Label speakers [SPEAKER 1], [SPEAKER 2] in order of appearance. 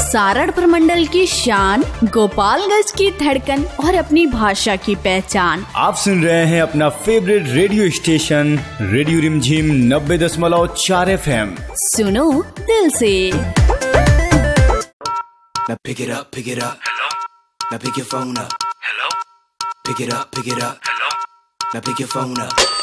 [SPEAKER 1] सारण प्रमंडल की शान, गोपालगंज की धड़कन और अपनी भाषा की पहचान।
[SPEAKER 2] आप सुन रहे हैं अपना फेवरेट रेडियो स्टेशन रेडियो रिमझिम 90.4 FM।
[SPEAKER 1] सुनो दिल से।
[SPEAKER 3] Now pick it up, pick it up. Hello. Now pick your phone up. Hello. Pick it up, pick it up. Hello. Now pick your phone up.